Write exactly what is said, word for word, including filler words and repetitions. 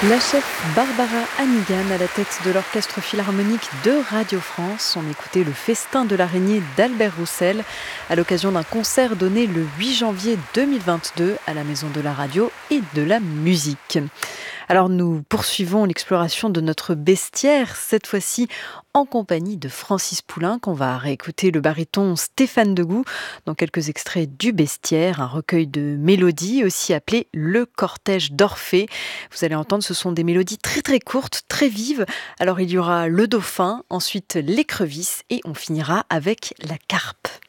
La chef Barbara Hannigan à la tête de l'Orchestre Philharmonique de Radio France. On écoutait le Festin de l'araignée d'Albert Roussel à l'occasion d'un concert donné le huit janvier deux mille vingt-deux à la Maison de la Radio et de la Musique. Alors nous poursuivons l'exploration de notre bestiaire, cette fois-ci en compagnie de Francis Poulenc. On va réécouter le baryton Stéphane Degout dans quelques extraits du bestiaire, un recueil de mélodies aussi appelé Le Cortège d'Orphée. Vous allez entendre, ce sont des mélodies très très courtes, très vives. Alors il y aura le dauphin, ensuite l'écrevisse et on finira avec la carpe.